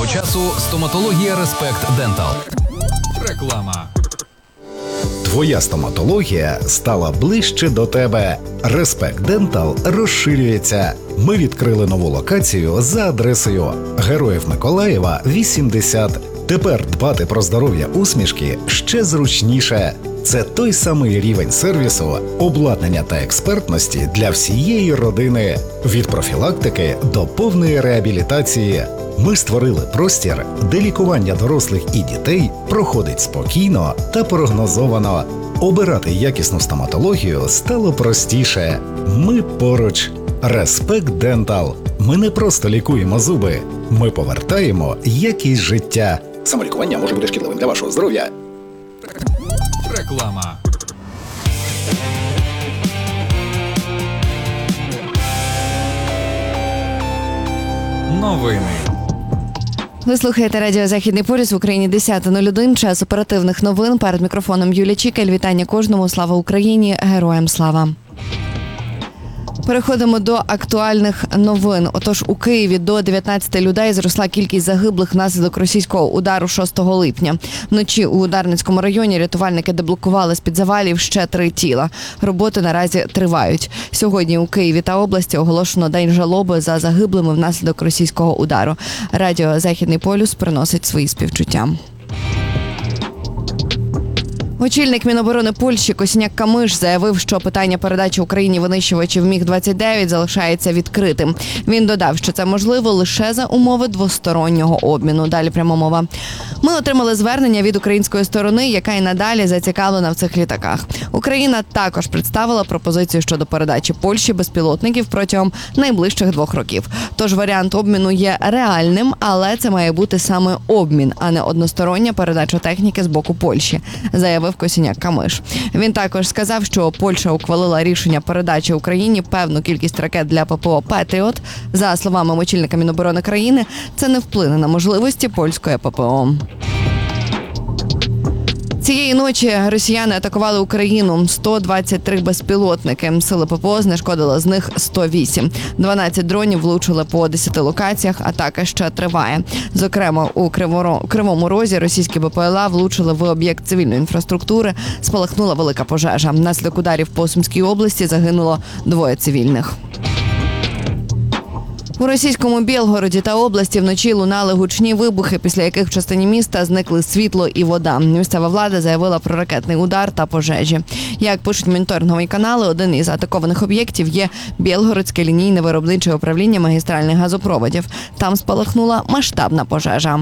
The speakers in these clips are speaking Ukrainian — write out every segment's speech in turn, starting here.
Твого часу стоматологія Респект Дентал. Реклама. Твоя стоматологія стала ближче до тебе. Респект Дентал розширюється. Ми відкрили нову локацію за адресою Героїв Миколаєва, 80. Тепер дбати про здоров'я усмішки ще зручніше. Це той самий рівень сервісу, обладнання та експертності для всієї родини. Від профілактики до повної реабілітації. Ми створили простір, де лікування дорослих і дітей проходить спокійно та прогнозовано. Обирати якісну стоматологію стало простіше. Ми поруч. Респект Дентал. Ми не просто лікуємо зуби, ми повертаємо якість життя. Самолікування може бути шкідливим для вашого здоров'я. Реклама. Новини. Ви слухаєте радіо «Західний полюс», в Україні 10:01, час оперативних новин. Перед мікрофоном Юлія Чікель. Вітання кожному. Слава Україні! Героям слава! Переходимо до актуальних новин. Отож, у Києві до 19 людей зросла кількість загиблих внаслідок російського удару 6 липня. Вночі у Дарницькому районі рятувальники деблокували з-під завалів ще 3 тіла. Роботи наразі тривають. Сьогодні у Києві та області оголошено день жалоби за загиблими внаслідок російського удару. Радіо «Західний полюс» приносить свої співчуття. Очільник Міноборони Польщі Косіняк-Камиш заявив, що питання передачі Україні винищувачів МіГ-29 залишається відкритим. Він додав, що це можливо лише за умови двостороннього обміну. Далі пряма мова. Ми отримали звернення від української сторони, яка й надалі зацікавлена в цих літаках. Україна також представила пропозицію щодо передачі Польщі безпілотників протягом найближчих 2 років. Тож варіант обміну є реальним, але це має бути саме обмін, а не одностороння передача техніки з боку Польщі, заявив Косіняк-Камиш. Він також сказав, що Польща ухвалила рішення передачі Україні певну кількість ракет для ППО «Петріот». За словами очільника Міноборони країни, це не вплине на можливості польської ППО. Цієї ночі росіяни атакували Україну. 123 безпілотники. Сили ППО знешкодили з них 108. 12 дронів влучили по 10 локаціях, атака ще триває. Зокрема, у Кривому Розі російські БПЛА влучили в об'єкт цивільної інфраструктури, спалахнула велика пожежа. Внаслідок ударів по Сумській області загинуло 2 цивільних. У російському Білгороді та області вночі лунали гучні вибухи, після яких в частині міста зникли світло і вода. Місцева влада заявила про ракетний удар та пожежі. Як пишуть моніторингові канали, один із атакованих об'єктів є Білгородське лінійне виробниче управління магістральних газопроводів. Там спалахнула масштабна пожежа.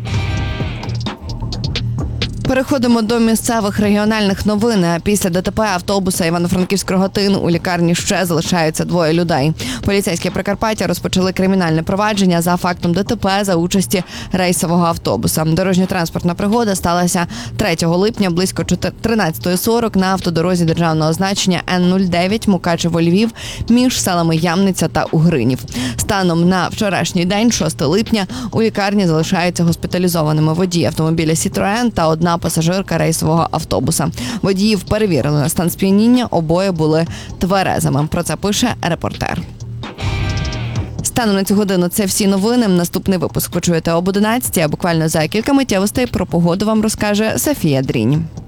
Переходимо до місцевих регіональних новин. Після ДТП автобуса Івано-Франківськ-Рогатин у лікарні ще залишаються 2 людей. Поліцейські Прикарпаття розпочали кримінальне провадження за фактом ДТП за участі рейсового автобуса. Дорожньо-транспортна пригода сталася 3 липня близько 13:40 на автодорозі державного значення Н-09 Мукачево-Львів між селами Ямниця та Угринів. Станом на вчорашній день, 6 липня, у лікарні залишаються госпіталізованими водій автомобіля «Сітроен» та одна пасажирка рейсового автобуса. Водіїв перевірили на стан сп'яніння, обоє були тверезими. Про це пише «Репортер». Станом на цю годину це всі новини. Наступний випуск почуєте об 11:00, а буквально за кілька миттєвостей про погоду вам розкаже Софія Дрінь.